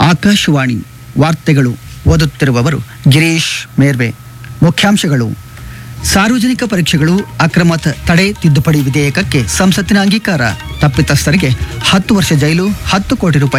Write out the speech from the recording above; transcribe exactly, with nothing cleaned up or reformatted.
ಆಕಾಶವಾಣಿ ವಾರ್ತೆಗಳು ಓದುತ್ತಿರುವವರು ಗಿರೀಶ್ ಮೇರ್ವೆ. ಮುಖ್ಯಾಂಶಗಳು: ಸಾರ್ವಜನಿಕ ಪರೀಕ್ಷೆಗಳು ಅಕ್ರಮ ತಡೆ ತಿದ್ದುಪಡಿ ವಿಧೇಯಕಕ್ಕೆ ಸಂಸತ್ತಿನ ಅಂಗೀಕಾರ. ತಪ್ಪಿತಸ್ಥರಿಗೆ ಹತ್ತು ವರ್ಷ ಜೈಲು, ಹತ್ತು ಕೋಟಿ ರೂಪಾಯಿ